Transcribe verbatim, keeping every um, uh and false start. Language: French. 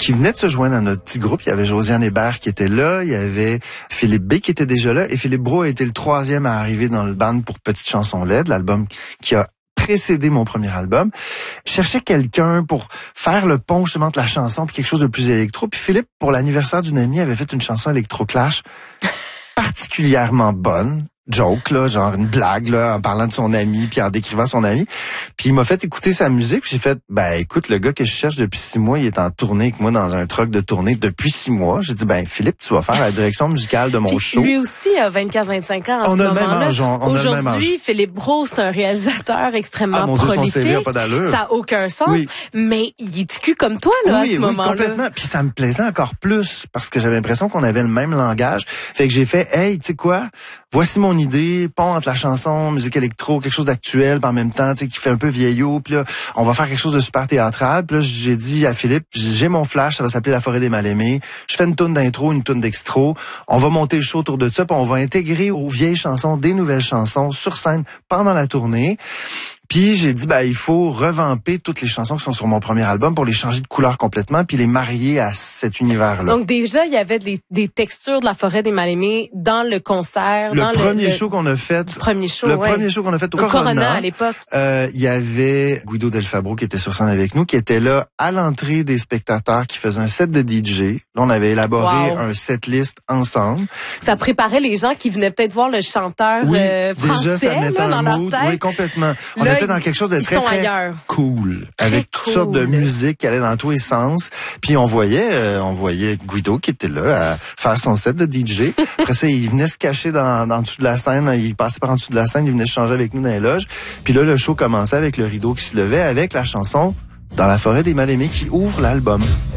qui venaient de se joindre à notre petit groupe. Il y avait Josiane Hébert qui était là, il y avait Philippe B qui était déjà là, et Philippe Brault a été le troisième à arriver dans le band pour Petite chanson L E D, l'album qui a précédé mon premier album. Je cherchais quelqu'un pour faire le pont justement de la chanson puis quelque chose de plus électro. Puis Philippe, pour l'anniversaire d'une amie, avait fait une chanson électro-clash particulièrement bonne. Joke, là, genre une blague, là, en parlant de son ami, puis en décrivant son ami. Puis il m'a fait écouter sa musique, puis j'ai fait, ben écoute, le gars que je cherche depuis six mois, il est en tournée avec moi dans un truck de tournée depuis six mois. J'ai dit, ben Philippe, tu vas faire la direction musicale de mon puis show. Lui aussi a vingt-quatre vingt-cinq ans en on ce a le même moment-là. âge, on, on a le même âge. Aujourd'hui, Philippe Brault, c'est un réalisateur extrêmement ah, mon Dieu, prolifique. son C V a pas d'allure. Ça a aucun sens. Oui. Mais il est cul comme toi, là, oui, à ce oui, moment-là. complètement. Puis ça me plaisait encore plus parce que j'avais l'impression qu'on avait le même langage. Fait que j'ai fait, hey, tu sais quoi? Voici mon idée, pont entre la chanson, musique électro, quelque chose d'actuel, puis en même temps, tu sais, qui fait un peu vieillot, puis là, on va faire quelque chose de super théâtral. Puis là, j'ai dit à Philippe, j'ai mon flash, ça va s'appeler La forêt des mal-aimés. Je fais une toune d'intro, une toune d'extro. On va monter le show autour de ça, puis on va intégrer aux vieilles chansons des nouvelles chansons sur scène pendant la tournée. Puis j'ai dit, ben il faut revamper toutes les chansons qui sont sur mon premier album pour les changer de couleur complètement, puis les marier à cet univers-là. Donc déjà, il y avait des, des textures de La forêt des mal-aimés dans le concert. Le dans premier le, show qu'on a fait, le premier show, le ouais. premier show qu'on a fait au, au Corona, Corona à l'époque. Euh, il y avait Guido Del Fabro qui était sur scène avec nous, qui était là à l'entrée des spectateurs, qui faisait un set de D J. Là, on avait élaboré wow. un setlist ensemble. Ça préparait les gens qui venaient peut-être voir le chanteur oui, euh, français déjà, ça mettait là, un dans mood, leur tête. Oui, complètement. On là, était dans quelque chose de très, très ailleurs. cool, très avec cool. toutes sortes de musique qui allait dans tous les sens. Puis on voyait, euh, on voyait Guido qui était là à faire son set de D J. Après ça, il venait se cacher dans, dans dessous de la scène, il passait par en dessous de la scène, il venait se changer avec nous dans les loges. Puis là, le show commençait avec le rideau qui se levait avec la chanson Dans la forêt des mal-aimés qui ouvre l'album.